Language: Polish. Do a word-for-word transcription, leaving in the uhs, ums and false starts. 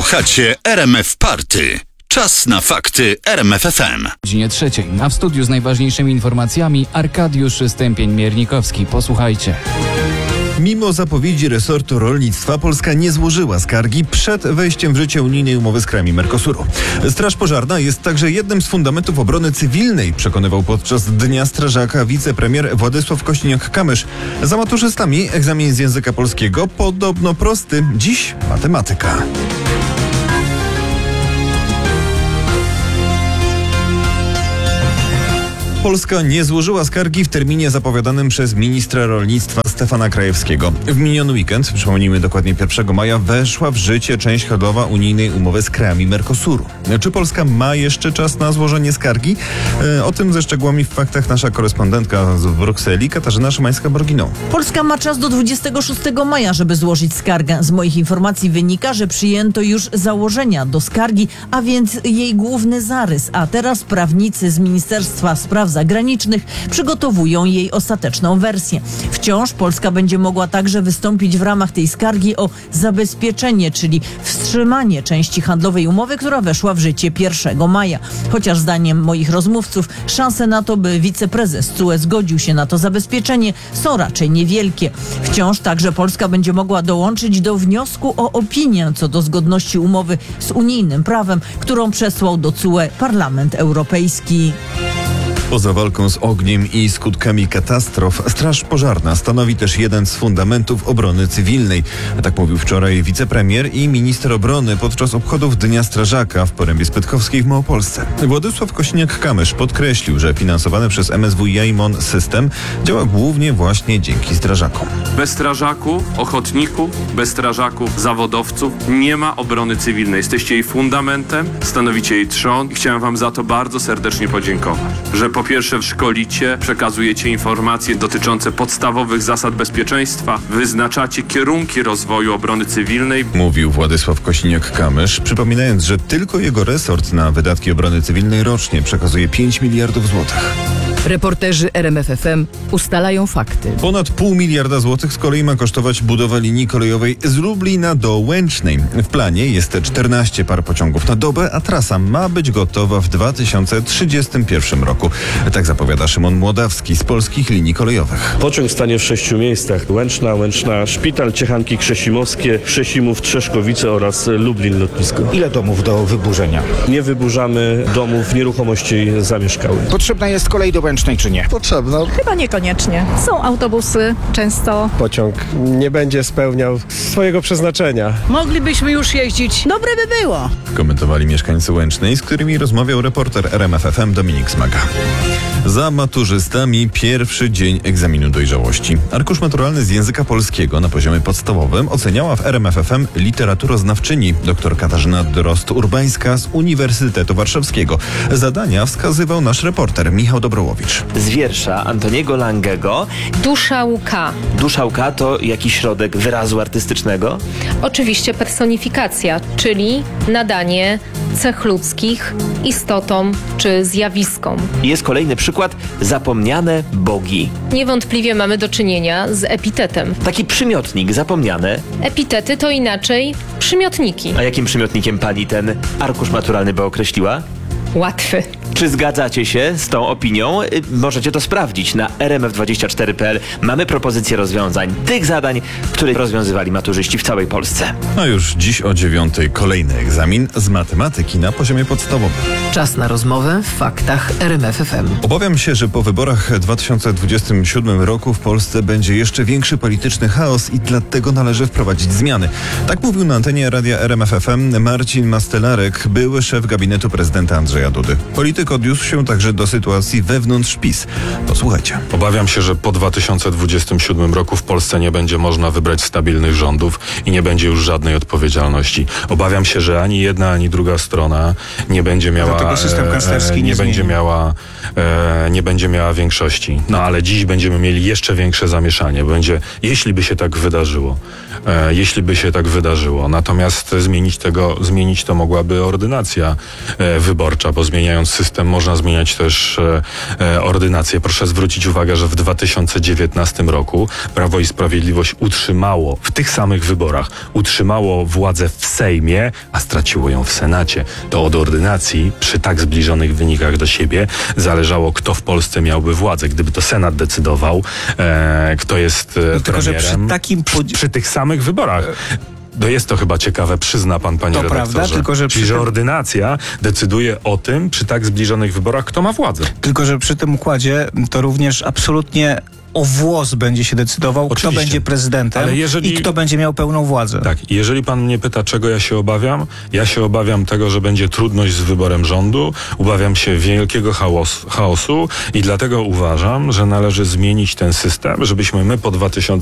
Słuchacie R M F Party. Czas na fakty R M F F M. Godzinie trzeciej. A w studiu z najważniejszymi informacjami Arkadiusz Stępień-Miernikowski. Posłuchajcie. Mimo zapowiedzi resortu rolnictwa Polska nie złożyła skargi przed wejściem w życie unijnej umowy z krajami Mercosuru. Straż Pożarna jest także jednym z fundamentów obrony cywilnej, przekonywał podczas Dnia Strażaka wicepremier Władysław Kosiniak-Kamysz. Za maturzystami egzamin z języka polskiego podobno prosty, dziś matematyka. Polska nie złożyła skargi w terminie zapowiadanym przez ministra rolnictwa Stefana Krajewskiego. W miniony weekend, przypomnijmy dokładnie pierwszego maja, weszła w życie część handlowa unijnej umowy z krajami Mercosuru. Czy Polska ma jeszcze czas na złożenie skargi? E, o tym ze szczegółami w faktach nasza korespondentka z Brukseli, Katarzyna Szymańska-Borginą. Polska ma czas do dwudziestego szóstego maja, żeby złożyć skargę. Z moich informacji wynika, że przyjęto już założenia do skargi, a więc jej główny zarys, a teraz prawnicy z Ministerstwa Spraw Zagranicznych przygotowują jej ostateczną wersję. Wciąż Polska będzie mogła także wystąpić w ramach tej skargi o zabezpieczenie, czyli wstrzymanie części handlowej umowy, która weszła w życie pierwszego maja. Chociaż zdaniem moich rozmówców szanse na to, by wiceprezes C U E zgodził się na to zabezpieczenie, są raczej niewielkie. Wciąż także Polska będzie mogła dołączyć do wniosku o opinię co do zgodności umowy z unijnym prawem, którą przesłał do C U E Parlament Europejski. Poza walką z ogniem i skutkami katastrof, Straż Pożarna stanowi też jeden z fundamentów obrony cywilnej. Tak mówił wczoraj wicepremier i minister obrony podczas obchodów Dnia Strażaka w Porębie Spytkowskiej w Małopolsce. Władysław Kosiniak-Kamysz podkreślił, że finansowany przez M S W i Mon system działa głównie właśnie dzięki strażakom. Bez strażaków, ochotników, bez strażaków, zawodowców nie ma obrony cywilnej. Jesteście jej fundamentem, stanowicie jej trzon i chciałem wam za to bardzo serdecznie podziękować, że po pierwsze szkolicie, przekazujecie informacje dotyczące podstawowych zasad bezpieczeństwa, wyznaczacie kierunki rozwoju obrony cywilnej. Mówił Władysław Kosiniak-Kamysz, przypominając, że tylko jego resort na wydatki obrony cywilnej rocznie przekazuje pięć miliardów złotych. Reporterzy R M F F M ustalają fakty. Ponad pół miliarda złotych z kolei ma kosztować budowa linii kolejowej z Lublina do Łęcznej. W planie jest czternaście par pociągów na dobę, a trasa ma być gotowa w dwa tysiące trzydziestym pierwszym roku. Tak zapowiada Szymon Młodawski z Polskich Linii Kolejowych. Pociąg stanie w sześciu miejscach. Łęczna, Łęczna, Szpital, Ciechanki Krzesimowskie, Krzesimów, Trzeszkowice oraz Lublin Lotnisko. Ile domów do wyburzenia? Nie wyburzamy domów, nieruchomości zamieszkałych. Potrzebna jest kolej do Łęcznej czy nie? Potrzebna. Chyba niekoniecznie. Są autobusy często. Pociąg nie będzie spełniał swojego przeznaczenia. Moglibyśmy już jeździć. Dobre by było. Komentowali mieszkańcy Łęcznej, z którymi rozmawiał reporter R M F F M Dominik Smaga. Za maturzystami pierwszy dzień egzaminu dojrzałości. Arkusz maturalny z języka polskiego na poziomie podstawowym oceniała w R M F F M literaturoznawczyni dr Katarzyna Drozd-Urbańska z Uniwersytetu Warszawskiego. Zadania wskazywał nasz reporter Michał Dobrołowicz. Z wiersza Antoniego Langego. Dusza łka. Dusza łka to jakiś środek wyrazu artystycznego? Oczywiście personifikacja, czyli nadanie cech ludzkich istotom czy zjawiskom. Jest kolejny przykład, zapomniane bogi. Niewątpliwie mamy do czynienia z epitetem. Taki przymiotnik, zapomniane. Epitety to inaczej przymiotniki. A jakim przymiotnikiem pani ten arkusz maturalny by określiła? Łatwy. Czy zgadzacie się z tą opinią? Możecie to sprawdzić na r m f dwadzieścia cztery kropka p l. Mamy propozycje rozwiązań, tych zadań, które rozwiązywali maturzyści w całej Polsce. A już dziś o dziewiątej kolejny egzamin z matematyki na poziomie podstawowym. Czas na rozmowę w faktach R M F F M. Obawiam się, że po wyborach w dwa tysiące dwudziestym siódmym roku w Polsce będzie jeszcze większy polityczny chaos i dlatego należy wprowadzić zmiany. Tak mówił na antenie radia R M F F M Marcin Mastelarek, były szef gabinetu prezydenta Andrzeja Dudy. Polityk odniósł się także do sytuacji wewnątrz PiS. Posłuchajcie. Obawiam się, że po dwa tysiące dwudziestym siódmym roku w Polsce nie będzie można wybrać stabilnych rządów i nie będzie już żadnej odpowiedzialności. Obawiam się, że ani jedna, ani druga strona nie będzie miała Dlatego system kanclerski e, nie, nie będzie miała e, nie będzie miała większości. No ale dziś będziemy mieli jeszcze większe zamieszanie. Będzie, jeśli by się tak wydarzyło. E, jeśli by się tak wydarzyło. Natomiast zmienić tego, zmienić to mogłaby ordynacja e, wyborcza, bo zmieniając system system, można zmieniać też e, e, ordynację. Proszę zwrócić uwagę, że w dwa tysiące dziewiętnastym roku Prawo i Sprawiedliwość utrzymało w tych samych wyborach, utrzymało władzę w Sejmie, a straciło ją w Senacie. To od ordynacji przy tak zbliżonych wynikach do siebie zależało, kto w Polsce miałby władzę. Gdyby to Senat decydował, e, kto jest e, No, tylko, że premierem, przy takim przy, przy tych samych wyborach. No jest to chyba ciekawe, przyzna pan, panie To redaktorze. prawda, tylko że Czyli, przy że tym- ordynacja decyduje o tym, przy tak zbliżonych wyborach, kto ma władzę. Tylko, że przy tym układzie to również absolutnie o włos będzie się decydował, Oczywiście. kto będzie prezydentem Ale jeżeli- i kto będzie miał pełną władzę. Tak, jeżeli pan mnie pyta, czego ja się obawiam, ja się obawiam tego, że będzie trudność z wyborem rządu, obawiam się wielkiego chaos, chaosu i dlatego uważam, że należy zmienić ten system, żebyśmy my po dwa tysiące